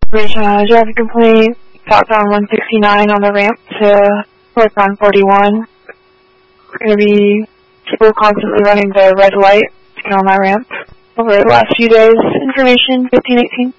Traffic complaint, southbound 169 on the ramp to northbound 41. We're going to be people constantly running the red light to get on that ramp over the last few days. Information 1518.